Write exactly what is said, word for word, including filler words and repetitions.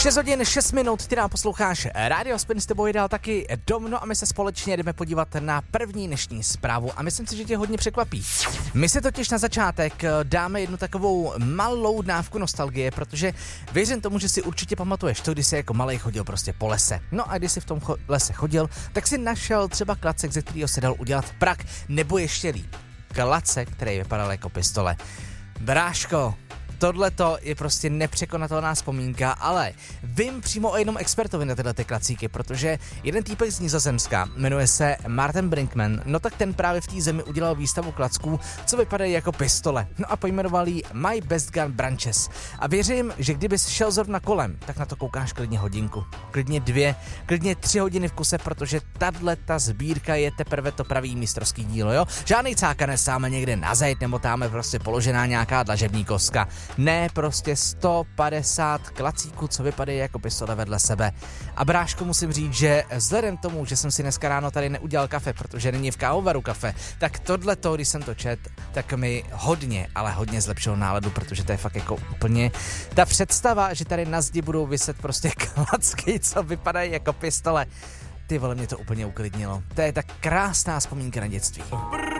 šest hodin, šest minut, ty nám posloucháš Radio Spin, s tebou jde taky Dom, no a my se společně jdeme podívat na první dnešní zprávu a myslím si, že tě hodně překvapí. My si totiž na začátek dáme jednu takovou malou dávku nostalgie, protože věřím tomu, že si určitě pamatuješ to, když jsi jako malej chodil prostě po lese. No a když jsi v tom cho- lese chodil, tak si našel třeba klacek, ze kterého se dal udělat prak, nebo ještě líp, klacek, který vypadal jako pistole. Bráško, tohleto je prostě nepřekonatelná vzpomínka, ale vím přímo o jednom expertovi na tyhle ty klacíky, protože jeden týpek z Nizozemska, jmenuje se Martin Brinkman, no tak ten právě v té zemi udělal výstavu klacků, co vypadají jako pistole, no a pojmenoval jí My Best Gun Branches. A věřím, že kdybys šel zrovna kolem, tak na to koukáš klidně hodinku, klidně dvě, klidně tři hodiny v kuse, protože tato sbírka je teprve to pravý mistrovský dílo, jo? Žádnej cákanec sáme někde na zeď, nebo táme prostě položená nějaká dlažební koska. Ne, prostě sto padesát klacíků, co vypadají jako pistole vedle sebe. A bráško, musím říct, že vzhledem tomu, že jsem si dneska ráno tady neudělal kafe, protože není v kávovaru kafe, tak tohleto, když jsem to čet, tak mi hodně, ale hodně zlepšilo náladu, protože to je fakt jako úplně ta představa, že tady na zdi budou viset prostě klacky, co vypadají jako pistole. Ty vole, mě to úplně uklidnilo. To je tak krásná vzpomínka na dětství.